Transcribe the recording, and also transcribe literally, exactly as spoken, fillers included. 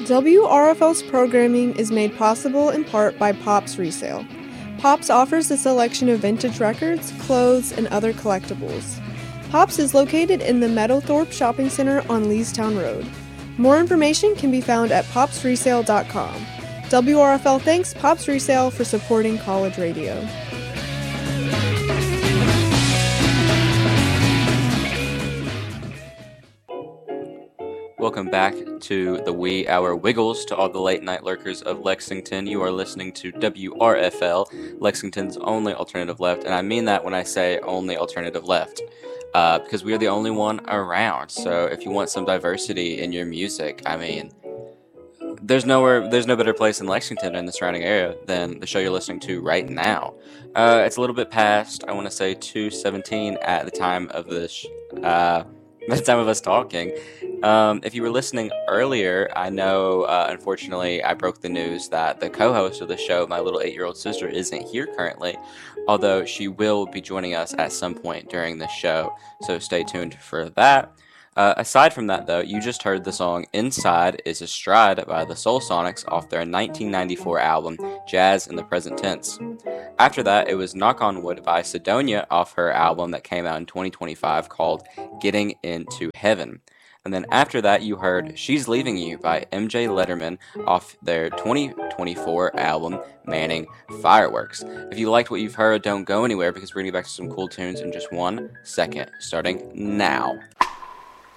W R F L's programming is made possible in part by Pops Resale. Pops offers a selection of vintage records, clothes, and other collectibles. Pops is located in the Meadowthorpe Shopping Center on Leestown Road. More information can be found at pops resale dot com. W R F L thanks Pops Resale for supporting college radio. Welcome back to the wee hour Wiggles. To all the late night lurkers of Lexington, you are listening to W R F L, Lexington's only alternative left, and I mean that when I say only alternative left, uh, because we are the only one around. So if you want some diversity in your music, I mean, there's nowhere, there's no better place in Lexington and the surrounding area than the show you're listening to right now. Uh, it's a little bit past, I want to say two seventeen at the time of this, uh, at the time of us talking. Um, if you were listening earlier, I know, uh, unfortunately, I broke the news that the co-host of the show, my little eight-year-old sister, isn't here currently, although she will be joining us at some point during the show, so stay tuned for that. Uh, aside from that, though, you just heard the song Inside is Astride by the Soul Sonics off their nineteen ninety-four album, Jazz in the Present Tense. After that, it was Knock on Wood by Sidonia off her album that came out in twenty twenty-five called Getting Into Heaven. And then after that, you heard She's Leaving You by M J Letterman off their twenty twenty-four album, Manning Fireworks. If you liked what you've heard, don't go anywhere because we're going to get back to some cool tunes in just one second, starting now.